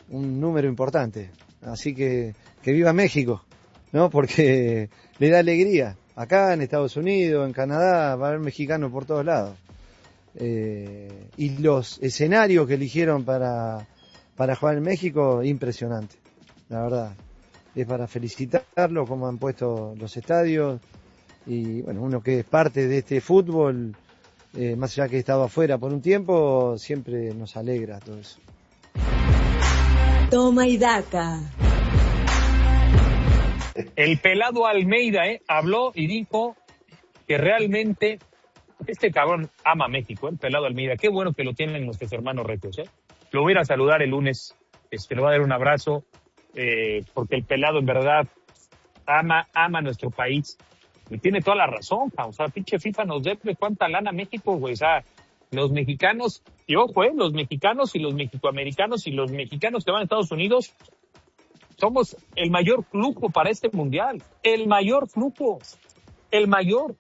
un número importante. Así que viva México, ¿no? Porque le da alegría. Acá en Estados Unidos, en Canadá, va a haber mexicanos por todos lados. Y los escenarios que eligieron para jugar en México, impresionante. La verdad, es para felicitarlo como han puesto los estadios. Y bueno, uno que es parte de este fútbol, más allá que he estado afuera por un tiempo, siempre nos alegra todo eso. Toma y daca. El pelado Almeida habló y dijo que realmente este cabrón ama México, el pelado Almeida. Qué bueno que lo tienen nuestros hermanos regios. Lo voy a ir a saludar el lunes, le voy a dar un abrazo, porque el pelado en verdad ama nuestro país. Y tiene toda la razón, o sea, pinche FIFA nos debe cuánta lana México, güey. O sea, los mexicanos, y ojo, los mexicanos y los mexicoamericanos y los mexicanos que van a Estados Unidos, somos el mayor flujo para este mundial. El mayor flujo. El mayor.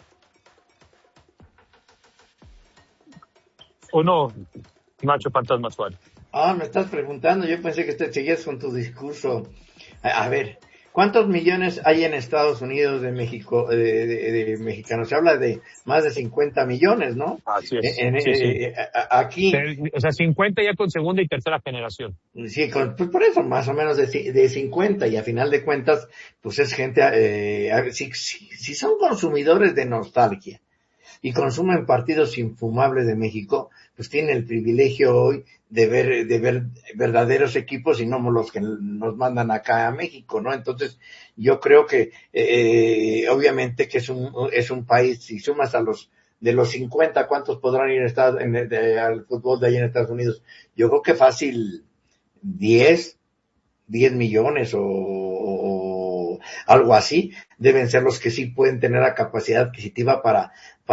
¿O no, Nacho Fantasma Suárez? Me estás preguntando, yo pensé que te seguías con tu discurso. A ver, ¿cuántos millones hay en Estados Unidos de México, de mexicanos? Se habla de más de 50 millones, ¿no? Así es. Sí. Aquí. O sea, 50 ya con segunda y tercera generación. Sí, pues por eso, más o menos de 50, y a final de cuentas, pues es gente, si son consumidores de nostalgia y consumen partidos infumables de México, pues tienen el privilegio hoy de ver verdaderos equipos y no los que nos mandan acá a México, ¿no? Entonces, yo creo que, obviamente que es un país, si sumas de los 50, ¿cuántos podrán ir al fútbol de allá en Estados Unidos? Yo creo que fácil 10 millones o algo así, deben ser los que sí pueden tener la capacidad adquisitiva para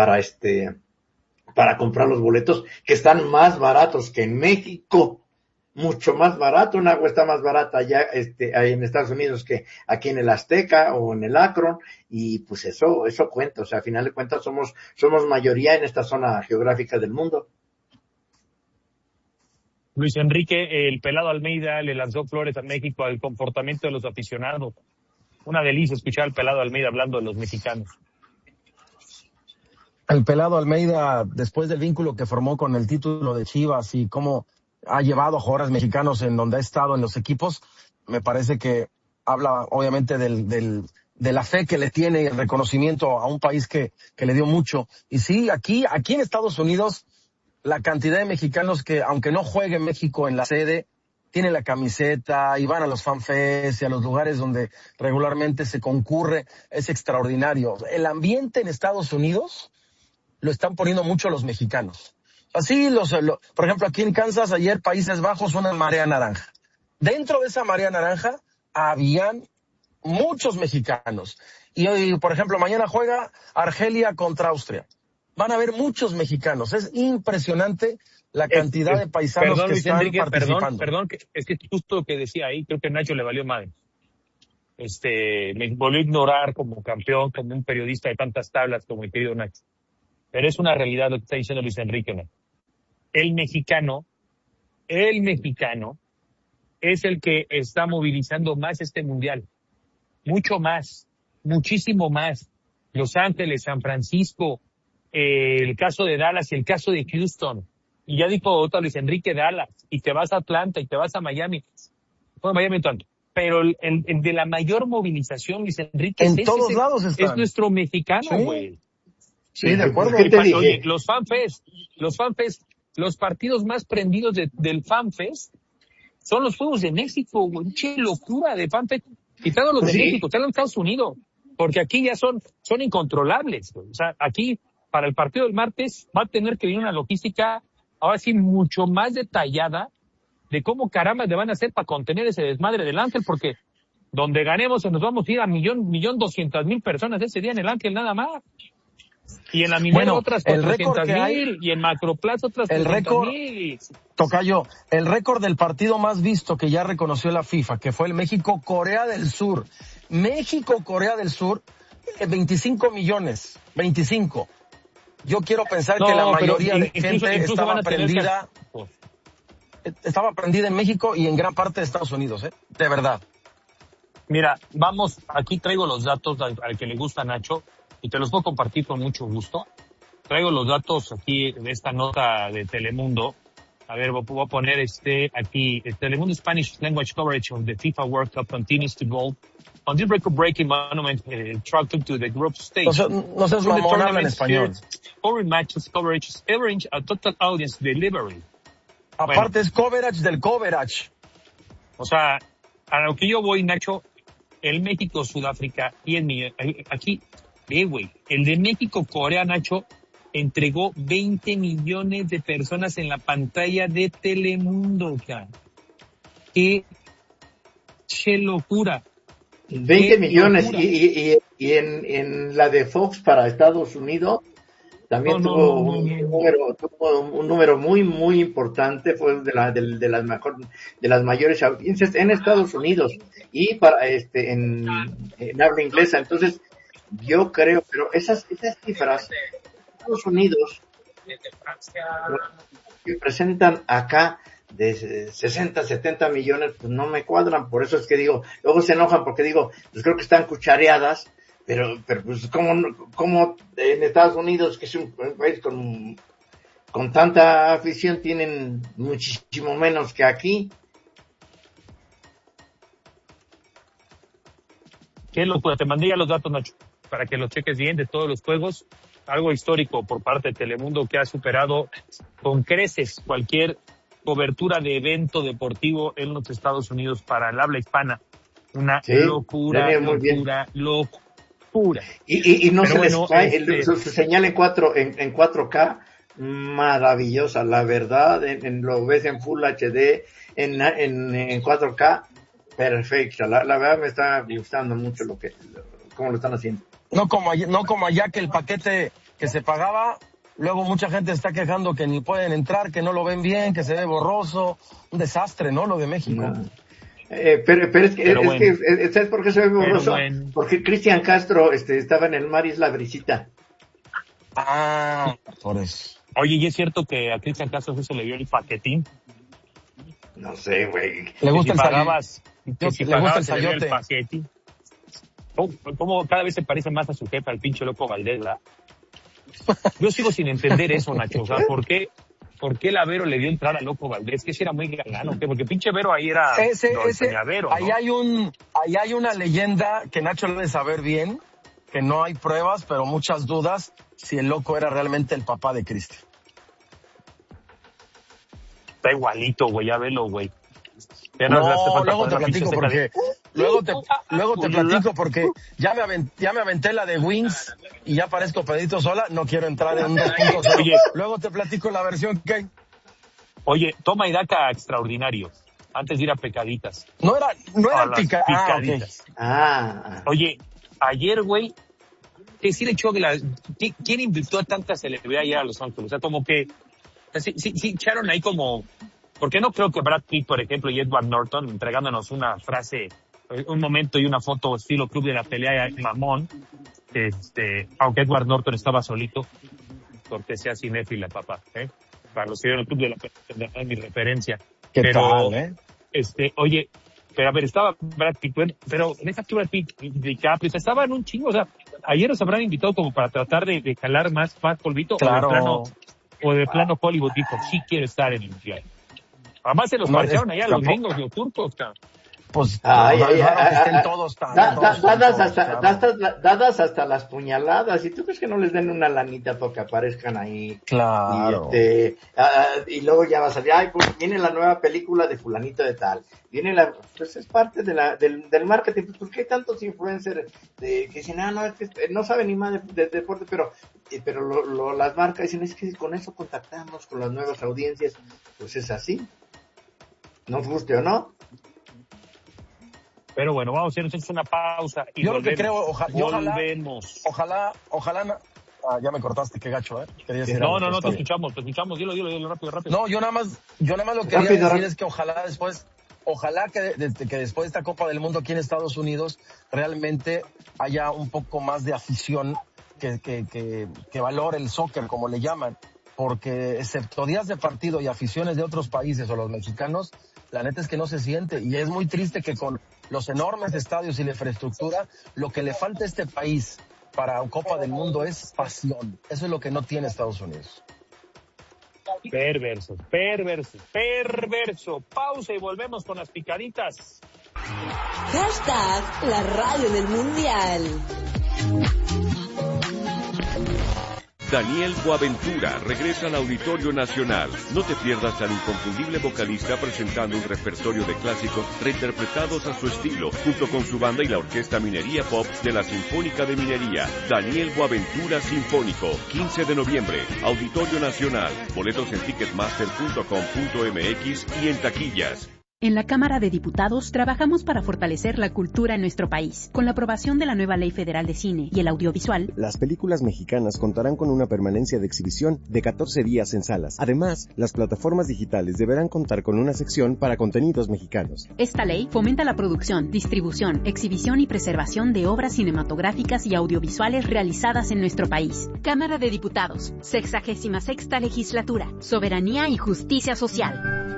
comprar los boletos, que están más baratos que en México, mucho más barato. Un agua está más barata allá, ahí en Estados Unidos que aquí en el Azteca o en el Akron, y pues eso cuenta. O sea, a final de cuentas somos mayoría en esta zona geográfica del mundo. Luis Enrique, el pelado Almeida le lanzó flores a México al comportamiento de los aficionados. Una delicia escuchar al pelado Almeida hablando de los mexicanos. El pelado Almeida, después del vínculo que formó con el título de Chivas y cómo ha llevado a jugadores mexicanos en donde ha estado en los equipos, me parece que habla obviamente de la fe que le tiene y el reconocimiento a un país que le dio mucho. Y sí, aquí en Estados Unidos, la cantidad de mexicanos que, aunque no juegue México en la sede, tienen la camiseta y van a los fanfests y a los lugares donde regularmente se concurre, es extraordinario. El ambiente en Estados Unidos lo están poniendo mucho los mexicanos. Así, por ejemplo, aquí en Kansas, ayer Países Bajos, una marea naranja. Dentro de esa marea naranja habían muchos mexicanos. Y hoy, por ejemplo, mañana juega Argelia contra Austria. Van a haber muchos mexicanos. Es impresionante la cantidad de paisanos que están participando. Perdón, es que justo lo que decía ahí, creo que Nacho le valió madre. Me volvió a ignorar como campeón, como un periodista de tantas tablas como el querido Nacho. Pero es una realidad lo que está diciendo Luis Enrique, ¿no? El mexicano es el que está movilizando más este mundial. Mucho más, muchísimo más. Los Ángeles, San Francisco, el caso de Dallas y el caso de Houston. Y ya dijo otro Luis Enrique, Dallas, y te vas a Atlanta y te vas a Miami. Bueno, Miami tanto. Pero el de la mayor movilización, Luis Enrique, en todos lados están. Es nuestro mexicano, güey. Sí, de acuerdo. ¿Qué te dije? Oye, los fanfest, los partidos más prendidos del fanfest son los Juegos de México, güey. Che locura de fanfest. Quitando los de México, están en Estados Unidos. Porque aquí ya son incontrolables, güey. O sea, aquí, para el partido del martes, va a tener que venir una logística, ahora sí, mucho más detallada de cómo caramba le van a hacer para contener ese desmadre del Ángel, porque donde ganemos nos vamos a ir a 1,200,000 personas ese día en el Ángel nada más. Y en la minera otras 400,000 y en Macroplaza otras 300,000. Tocayo, el récord del partido más visto que ya reconoció la FIFA, que fue el México-Corea del Sur. México-Corea del Sur, 25 millones. 25. Yo quiero pensar que la mayoría de gente estaba prendida. estaba prendida en México y en gran parte de Estados Unidos, de verdad. Mira, vamos, aquí traigo los datos al que le gusta Nacho y te los puedo compartir con mucho gusto. Traigo los datos aquí de esta nota de Telemundo. A ver, voy a poner aquí. Telemundo Spanish language coverage of the FIFA World Cup continues to go on this record-breaking monument track to the group stage. No seas mamón, habla en español. Foreign matches coverage average a total audience delivery. Aparte es coverage del coverage. O sea, a lo que yo voy, Nacho, el México-Sudáfrica y aquí, güey, el de México-Corea, Nacho, entregó 20 millones de personas en la pantalla de Telemundo, cara. ¡Qué locura! 20 millones. Y en la de Fox para Estados Unidos también tuvo un número muy, muy importante. Fue de las mayores audiencias en Estados Unidos y para en habla inglesa. Entonces, yo creo, pero esas cifras Estados Unidos que presentan acá de 60, 70 millones, pues no me cuadran, por eso es que digo, luego se enojan porque digo, pues creo que están cuchareadas, pero pues como en Estados Unidos, que es un país con tanta afición, tienen muchísimo menos que aquí. Qué locura, te mandé ya los datos, Nacho, para que los cheques bien de todos los juegos. Algo histórico por parte de Telemundo que ha superado con creces cualquier cobertura de evento deportivo en los Estados Unidos para el habla hispana. Una locura. Y no se les cae su señal en 4K, maravillosa, la verdad, lo ves en Full HD, en 4K, perfecta. La verdad me está gustando mucho cómo lo están haciendo. No como allá que el paquete que se pagaba, luego mucha gente está quejando que ni pueden entrar, que no lo ven bien, que se ve borroso. Un desastre, ¿no? Lo de México. No. Pero es que ¿sabes por qué se ve borroso? Bueno. Porque Cristian Castro estaba en el mar Isla Brisita. Por eso. Oye, ¿y es cierto que a Cristian Castro se le vio el paquetín? No sé, güey. Le gusta le gusta el sayote. ¿Cómo cada vez se parece más a su jefe, al pinche Loco Valdés, ¿verdad? Yo sigo sin entender eso, Nacho. O sea, ¿por qué la Vero le dio entrar a Loco Valdés? Que si era muy galán, ¿o qué? Porque pinche Vero ahí era Vero, ¿no? Ahí hay una leyenda que Nacho debe saber bien, que no hay pruebas, pero muchas dudas, si el Loco era realmente el papá de Cristian. Está igualito, güey, ya velo, güey. Luego te platico porque luego te platico porque ya me aventé la de Wings y ya parezco Pedrito Sola, no quiero entrar en un 2.0. Oye, luego te platico la versión que hay. Oye, toma y daca extraordinario. Antes de ir a Pecaditas. No era Picaditas. Oye, ayer, güey, que sí le echó ¿quién invitó a tanta celebridad ayer a Los Ángeles? O sea, como que sí echaron ahí como. Porque no creo que Brad Pitt, por ejemplo, y Edward Norton entregándonos una frase, un momento y una foto estilo Club de la Pelea mamón, aunque Edward Norton estaba solito, cortesía cinéfila, papá, para los que vieron el Club de la Pelea, es mi referencia. Oye, pero a ver, estaba Brad Pitt, pero en esa que Brad Pitt y DiCaprio, estaban un chingo, o sea, ayer nos habrán invitado como para tratar de jalar más polvito, claro. o de plano Hollywood dijo, sí quiero estar en el mundial. Además se los marcharon allá los gringos, los turcos, cabrón. Pues, estén todos dadas hasta las puñaladas. ¿Y tú crees que no les den una lanita para que aparezcan ahí? Claro. Y luego ya va a salir, pues viene la nueva película de fulanito de tal. Pues es parte del marketing. Pues, ¿por qué hay tantos influencers que dicen, no, es que no saben ni más de deporte, pero las marcas dicen, es que con eso contactamos con las nuevas audiencias? Pues es así. Nos guste o no. Pero bueno, vamos a hacer una pausa y yo volvemos. Lo que creo, ojalá, ya me cortaste, qué gacho, No, te escuchamos, dilo rápido. No, yo nada más lo que quería decir es que ojalá que después de esta Copa del Mundo aquí en Estados Unidos realmente haya un poco más de afición que valore el soccer, como le llaman. porque excepto días de partido y aficiones de otros países o los mexicanos, la neta es que no se siente, y es muy triste que con los enormes estadios y la infraestructura, lo que le falta a este país para Copa del Mundo es pasión. Eso es lo que no tiene Estados Unidos. Perverso. Pausa y volvemos con las picaditas. Hashtag la radio del mundial. Daniel Boaventura regresa al Auditorio Nacional. No te pierdas al inconfundible vocalista presentando un repertorio de clásicos reinterpretados a su estilo, junto con su banda y la Orquesta Minería Pop de la Sinfónica de Minería. Daniel Boaventura Sinfónico, 15 de noviembre, Auditorio Nacional. Boletos en ticketmaster.com.mx y en taquillas. En la Cámara de Diputados trabajamos para fortalecer la cultura en nuestro país. Con la aprobación de la nueva Ley Federal de Cine y el Audiovisual, las películas mexicanas contarán con una permanencia de exhibición de 14 días en salas. Además, las plataformas digitales deberán contar con una sección para contenidos mexicanos. Esta ley fomenta la producción, distribución, exhibición y preservación de obras cinematográficas y audiovisuales realizadas en nuestro país. Cámara de Diputados, 66ª Legislatura, Soberanía y Justicia Social.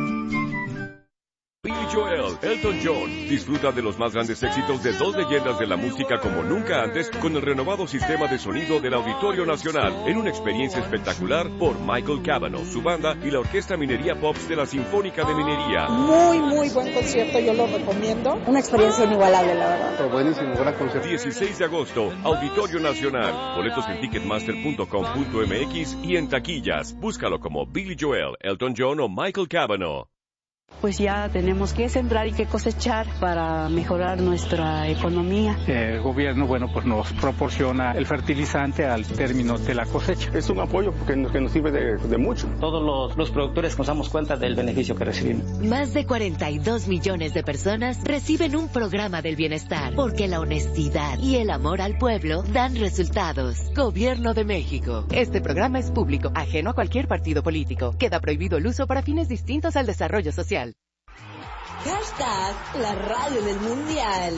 Billy Joel, Elton John, disfruta de los más grandes éxitos de dos leyendas de la música como nunca antes con el renovado sistema de sonido del Auditorio Nacional en una experiencia espectacular por Michael Cavanaugh, su banda y la Orquesta Minería Pops de la Sinfónica de Minería. Muy buen concierto, yo lo recomiendo. Una experiencia inigualable, la verdad. Pero buenísimo, gran concierto. 16 de agosto, Auditorio Nacional. Boletos en ticketmaster.com.mx y en taquillas. Búscalo como Billy Joel, Elton John o Michael Cavanaugh. Pues ya tenemos que sembrar y que cosechar para mejorar nuestra economía. El gobierno, pues nos proporciona el fertilizante al término de la cosecha. Es un apoyo que nos sirve de mucho. Todos los productores nos damos cuenta del beneficio que recibimos. Más de 42 millones de personas reciben un programa del bienestar, porque la honestidad y el amor al pueblo dan resultados. Gobierno de México. Este programa es público, ajeno a cualquier partido político. Queda prohibido el uso para fines distintos al desarrollo social. Hashtag la radio del mundial.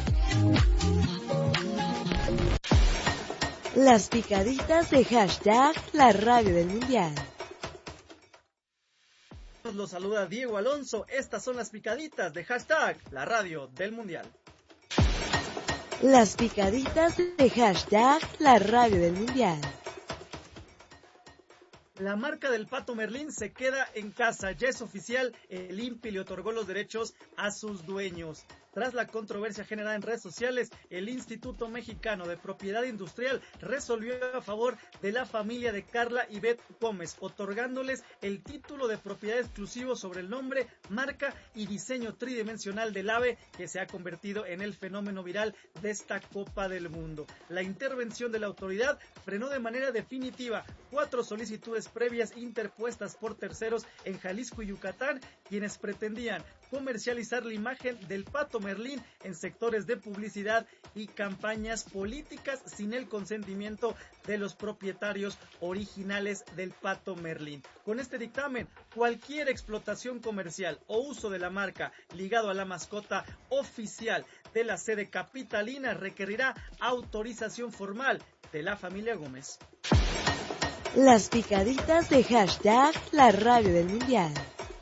Las picaditas de hashtag la radio del mundial. Los saluda Diego Alonso. Estas son las picaditas de hashtag la radio del mundial. Las picaditas de hashtag la radio del mundial. La marca del Pato Merlín se queda en casa. Ya es oficial, el INPI le otorgó los derechos a sus dueños. Tras la controversia generada en redes sociales, el Instituto Mexicano de Propiedad Industrial resolvió a favor de la familia de Carla y Beth Gómez, otorgándoles el título de propiedad exclusivo sobre el nombre, marca y diseño tridimensional del ave que se ha convertido en el fenómeno viral de esta Copa del Mundo. La intervención de la autoridad frenó de manera definitiva 4 solicitudes previas interpuestas por terceros en Jalisco y Yucatán, quienes pretendían comercializar la imagen del Pato Merlín en sectores de publicidad y campañas políticas sin el consentimiento de los propietarios originales del Pato Merlín. Con este dictamen, cualquier explotación comercial o uso de la marca ligado a la mascota oficial de la sede capitalina requerirá autorización formal de la familia Gómez. Las picaditas de hashtag la radio del mundial.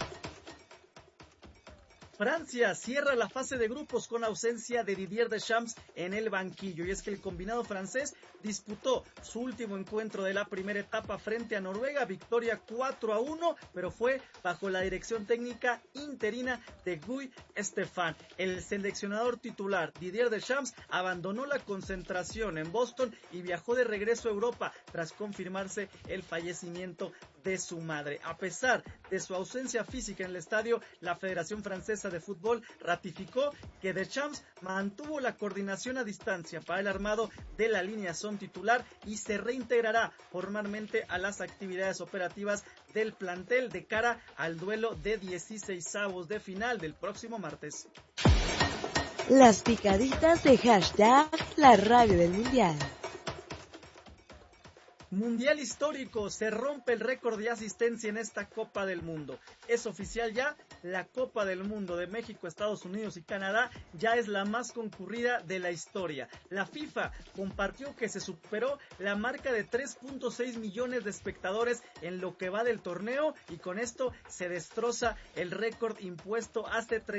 Francia cierra la fase de grupos con ausencia de Didier Deschamps en el banquillo, y es que el combinado francés disputó su último encuentro de la primera etapa frente a Noruega, victoria 4-1, pero fue bajo la dirección técnica interina de Guy Stéphane. El seleccionador titular Didier Deschamps abandonó la concentración en Boston y viajó de regreso a Europa tras confirmarse el fallecimiento de su madre. A pesar de su ausencia física en el estadio, la Federación Francesa de Fútbol ratificó que Deschamps mantuvo la coordinación a distancia para el armado de la alineación titular y se reintegrará formalmente a las actividades operativas del plantel de cara al duelo de 16avos de final del próximo martes. Las picaditas de hashtag la radio del mundial. Mundial histórico, se rompe el récord de asistencia en esta Copa del Mundo. Es oficial ya la Copa del Mundo de México, Estados Unidos y Canadá ya es la más concurrida de la historia. La FIFA compartió que se superó la marca de 3.6 millones de espectadores en lo que va del torneo y con esto se destroza el récord impuesto hace